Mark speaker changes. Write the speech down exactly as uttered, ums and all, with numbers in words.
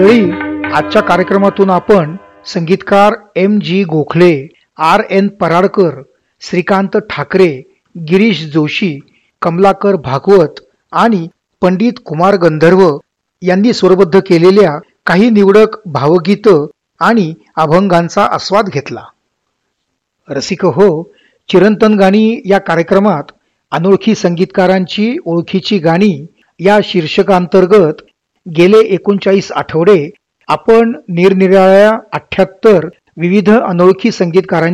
Speaker 1: मंडळी, आजच्या कार्यक्रमातून आपण संगीतकार M G Gokhale, R N Paradkar, Shrikant Thackeray, Girish Joshi, Kamalakar Bhagwat आणि पंडित कुमार गंधर्व यांनी स्वरबद्ध केलेल्या काही निवडक भावगीत आणि अभंगांचा आस्वाद घेतला. रसिक हो, चिरंतन गाणी या कार्यक्रमात अनोळखी संगीतकारांची ओळखीची गाणी या शीर्षकांतर्गत गेले एकोणचाळीस आठवडे आपण निरनिराळ्या अठ्ठ्याहत्तर विविध अनोळखी संगीतकारांची